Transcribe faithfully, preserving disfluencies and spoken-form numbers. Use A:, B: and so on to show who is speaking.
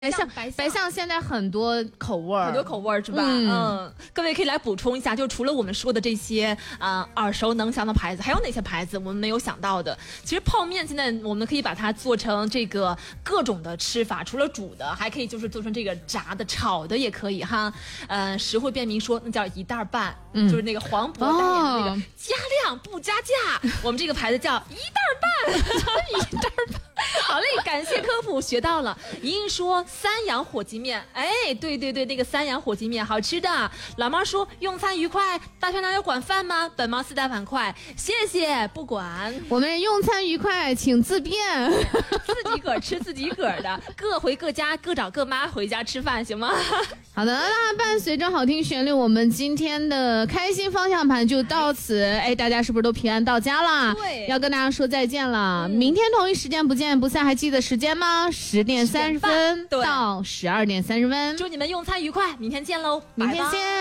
A: 白象，白象现在很多口味儿，
B: 很多口味儿是吧？嗯, 嗯，各位可以来补充一下，就除了我们说的这些啊、呃、耳熟能详的牌子，还有哪些牌子我们没有想到的？其实泡面现在我们可以把它做成这个各种的吃法，除了煮的，还可以就是做成这个炸的、炒的也可以哈。呃，实惠便民说那叫一袋半，嗯、就是那个黄渤代言的那个、哦、加量不加价，我们这个牌子叫一袋半，一袋半。好嘞，感谢科普，学到了。莹莹说三阳火鸡面，哎，对对对，那个三阳火鸡面好吃的。老妈说用餐愉快，大全哪有管饭吗？本猫四大板块，谢谢，不管。
A: 我们用餐愉快，请自便，
B: 自己个儿吃自己个儿的，各回各家，各找各妈回家吃饭，行吗？
A: 好的，那伴随着好听旋律，我们今天的开心方向盘就到此。哎，大家是不是都平安到家了？
B: 对，
A: 要跟大家说再见了。嗯、明天同一时间不见不散，还记得时间吗？十点三十分到十二点三十分。
B: 祝你们用餐愉快，明天见喽！
A: 明天见。